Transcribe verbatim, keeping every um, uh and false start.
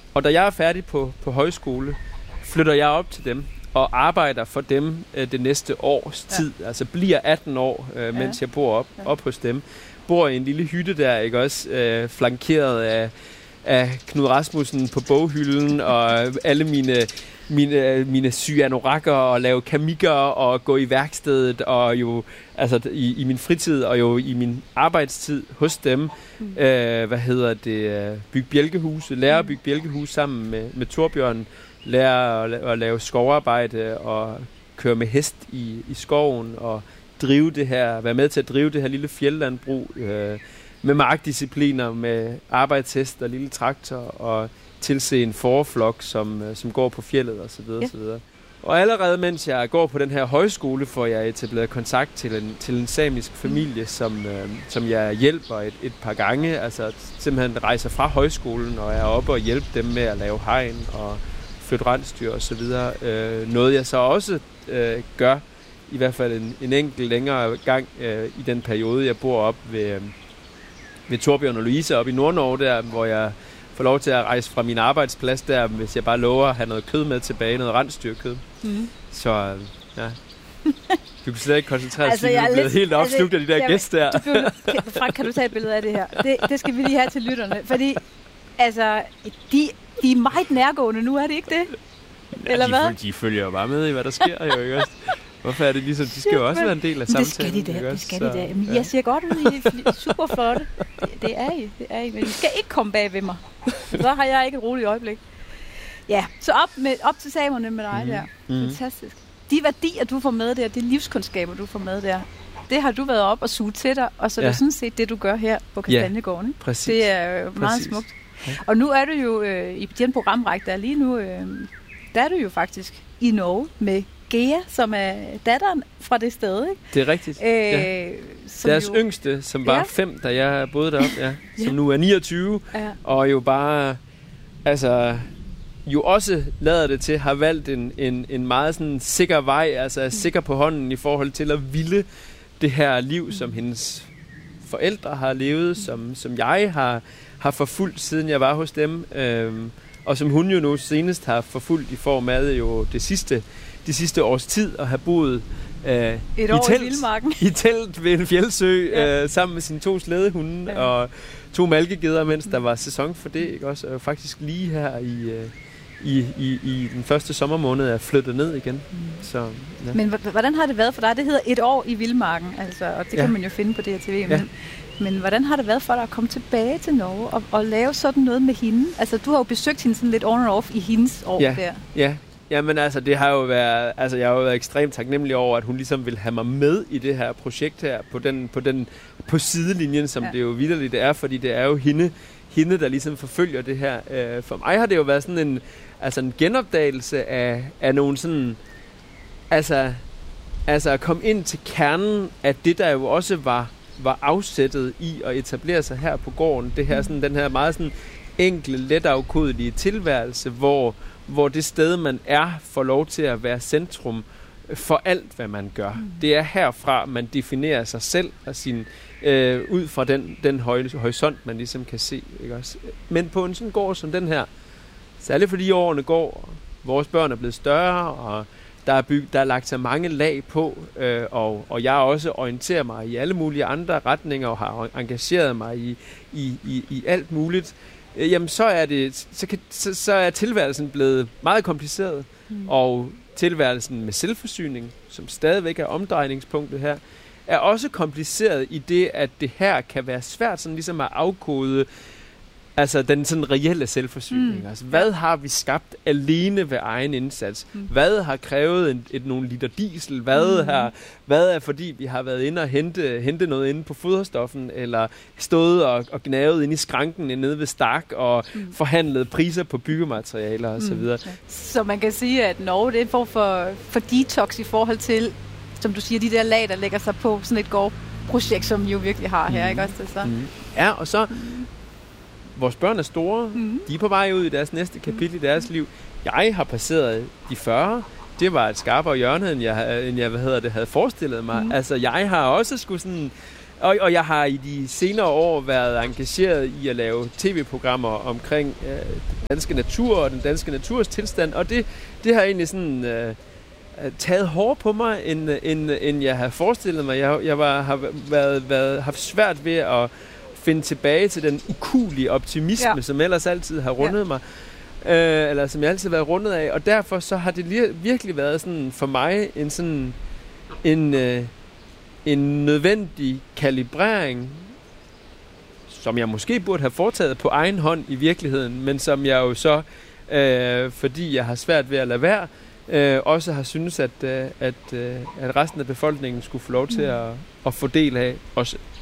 og da jeg er færdig på, på højskole, flytter jeg op til dem og arbejder for dem øh, det næste års tid. Ja. Altså bliver atten år, øh, mens ja. jeg bor op, ja. op hos dem. Bor i en lille hytte der, ikke også? Øh, flankeret af, af Knud Rasmussen på boghylden, og alle mine, mine, mine cyanorakker, og lave kamikker, og gå i værkstedet, og jo altså i, i min fritid, og jo i min arbejdstid hos dem. Mm. Øh, hvad hedder det? Bygge bjælkehuse, lære at bygge bjælkehuse sammen med, med Torbjørn. Lære at, at lave skovarbejde og køre med hest i, i skoven og drive det her, være med til at drive det her lille fjeldlandbrug øh, med markdiscipliner, med arbejdshest og lille traktor og tilse en forflok, som, som går på fjeldet og så videre, ja. så videre. Og allerede mens jeg går på den her højskole, får jeg etableret kontakt til en, til en samisk familie, som, øh, som jeg hjælper et, et par gange. Altså simpelthen rejser fra højskolen og er oppe og hjælper dem med at lave hegn og flytte rensdyr og så videre. Øh, noget jeg så også øh, gør, i hvert fald en, en enkelt længere gang øh, i den periode, jeg bor op ved, øh, ved Torbjørn og Louise op i Nordnorge der, hvor jeg får lov til at rejse fra min arbejdsplads der, hvis jeg bare lover at have noget kød med tilbage, noget rensdyrkød. Mm. Så øh, ja, du kan slet ikke koncentrere dig, altså, jeg er blevet helt opslugt altså, af de der gæster der. Kan, Frank, kan du tage et billede af det her? Det, det skal vi lige have til lytterne, fordi altså, de, de er meget nærgående nu, er det ikke det? Ja, eller de, hvad? De følger jo bare med i, hvad der sker jo, ikke også? Hvorfor er det ligesom, de skal jo også være en del af samtalen. Det skal de da, det skal de da. Jamen, ja. Jeg siger godt ud, I er super flotte. Det, det er I, det er I. Men I skal ikke komme bag ved mig. Så har jeg ikke et roligt øjeblik. Ja, så op, med, op til samerne med dig mm. der. Mm. Fantastisk. De værdier, du får med der, de livskundskaber, du får med der, det har du været op og suge til dig, og så ja. er det sådan set det, du gør her på Kastanjegården. Ja, præcis. Det er jo meget præcis. smukt. Ja. Og nu er du jo øh, i den programrække, der er lige nu, øh, der er du jo faktisk i Norge med Gea, som er datteren fra det sted, ikke? Det er rigtigt. Øh, ja. Deres jo... yngste, som var ja. fem, da jeg boede deroppe, ja, ja. som nu er niogtyve, ja. og jo bare, altså, jo også lader det til, har valgt en, en, en meget sådan sikker vej, altså er sikker på hånden i forhold til at ville det her liv, som hendes forældre har levet, som, som jeg har, har forfulgt, siden jeg var hos dem, øhm, og som hun jo nu senest har forfulgt i form af jo det sidste de sidste års tid at have boet øh, i, telt, i, i telt ved en fjeldsø ja. øh, sammen med sine to slædehunde ja. og to malkegeder, mens der var sæson for det, ikke også? Og faktisk lige her i, øh, i, i, i den første sommermåned er flyttet ned igen. Mm. Så, ja. Men h- hvordan har det været for dig? Det hedder Et år i vildmarken, altså, og det ja. kan man jo finde på D R T V. Ja. Men, men hvordan har det været for dig at komme tilbage til Norge og, og lave sådan noget med hende? Altså, du har jo besøgt hende sådan lidt on and off i hendes år ja. der. Ja. Jamen altså, det har jo været, altså jeg har jo været ekstremt taknemmelig over, at hun ligesom vil have mig med i det her projekt her, på den, på den, på sidelinjen, som ja. det jo vitterligt er, fordi det er jo hende, hende, der ligesom forfølger det her. For mig har det jo været sådan en, altså en genopdagelse af, af nogle sådan, altså, altså at komme ind til kernen af det, der jo også var, var afsættet i at etablere sig her på gården. Det her, sådan, den her meget sådan enkle, letafkodelige tilværelse, hvor hvor det sted, man er, får lov til at være centrum for alt, hvad man gør. Mm. Det er herfra, man definerer sig selv og sin, øh, ud fra den, den horisont, man ligesom kan se. Ikke også? Men på en sådan gård som den her, særligt fordi årene går, vores børn er blevet større, og der er, byg, der er lagt så mange lag på, øh, og, og jeg også orienterer mig i alle mulige andre retninger, og har engageret mig i, i, i, i alt muligt. Jamen så er det så, kan, så, så er tilværelsen blevet meget kompliceret, mm. og tilværelsen med selvforsyning, som stadigvæk er omdrejningspunktet her, er også kompliceret i det, at det her kan være svært sådan ligesom at afkode altså den sådan reelle selvforsyning. Mm. Altså hvad har vi skabt alene ved egen indsats? Mm. Hvad har krævet en, et, nogle liter diesel? Hvad, mm. har, hvad er fordi vi har været inde og hente, hente noget inde på foderstoffen, eller stået og, og gnavet inde i skranken nede ved Stark og mm. forhandlet priser på byggematerialer og så videre. Mm. Så man kan sige, at Norge det er en form for, for detox i forhold til, som du siger, de der lag, der lægger sig på sådan et gårdprojekt, som vi jo virkelig har her, mm. ikke også? Så? Mm. Ja, og så vores børn er store. Mm. De er på vej ud i deres næste kapitel i deres liv. Jeg har passeret de fyrre. Det var et skarpere hjørne, end jeg, end jeg hvad hedder det, havde forestillet mig. Mm. Altså, jeg har også skulle sådan Og, og jeg har i de senere år været engageret i at lave tv-programmer omkring øh, den danske natur og den danske naturs tilstand, og det, det har egentlig sådan øh, taget hårdere på mig, end, end, end jeg havde forestillet mig. Jeg, jeg var, har været, været, haft svært ved at finde tilbage til den ukuelige optimisme, ja. som ellers altid har rundet ja. mig. Øh, eller som jeg altid har været rundet af, og derfor så har det li- virkelig været sådan for mig en sådan en, øh, en nødvendig kalibrering, som jeg måske burde have foretaget på egen hånd i virkeligheden, men som jeg jo så, øh, fordi jeg har svært ved at lade være, øh, også har syntes, at, øh, at, øh, at resten af befolkningen skulle få lov til at, at få del af, også